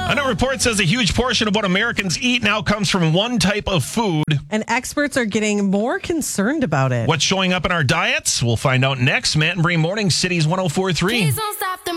A new report says a huge portion of what Americans eat now comes from one type of food. And experts are getting more concerned about it. What's showing up in our diets? We'll find out next. Matt and Bree Morning, Cities 104.3.